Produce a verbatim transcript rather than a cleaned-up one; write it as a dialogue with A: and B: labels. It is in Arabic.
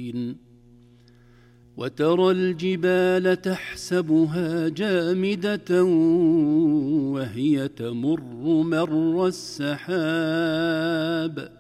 A: الدين وترى الجبال تحسبها جامدة وهي تمر مر السحاب